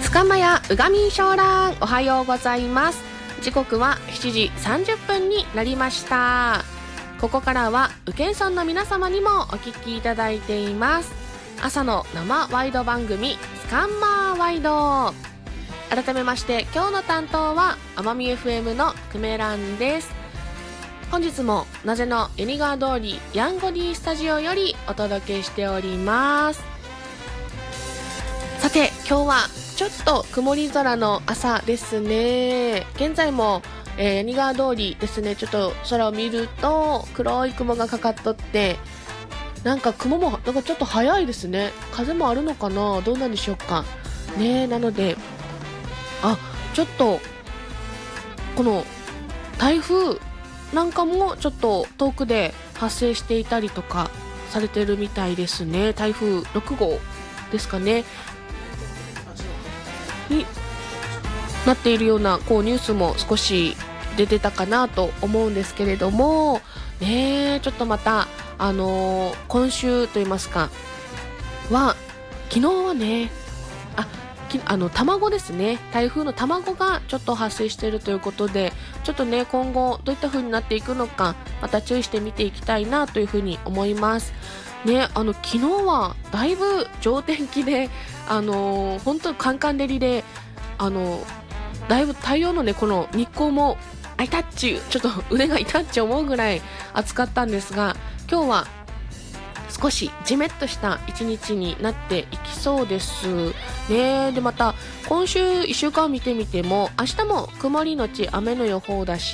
かまやうがみんしょうらん、おはようございます。時刻は7時30分になりました。ここからはうけんさんの皆様にもお聞きいただいています。朝の生ワイド番組スカンマーワイド。改めまして今日の担当は奄美 FM のくめらんです。本日もなぜのユニガー通りヤンゴディスタジオよりお届けしております。さて今日はちょっと曇り空の朝ですね。現在も、ユニガー通りですね。ちょっと空を見ると黒い雲がかかっとって、なんか雲もなんかちょっと早いですね。風もあるのかな、どうなんでしょうかね。なのでちょっとこの台風なんかもちょっと遠くで発生していたりとかされてるみたいですね。台風6号ですかねになっているようなニュースも少し出てたかなと思うんですけれどもね。ちょっとまた今週といいますかは昨日はね卵ですね。台風の卵がちょっと発生しているということで、ちょっとね今後どういった風になっていくのかまた注意して見ていきたいなという風に思いますね。昨日はだいぶ上天気で本当にカンカン照りでだいぶ太陽のねこの日光も痛っちゅう、ちょっと腕が痛っちゅう思うぐらい暑かったんですが、今日は少しジメッとした一日になっていきそうですね。でまた今週1週間見てみても明日も曇りのち雨の予報だし、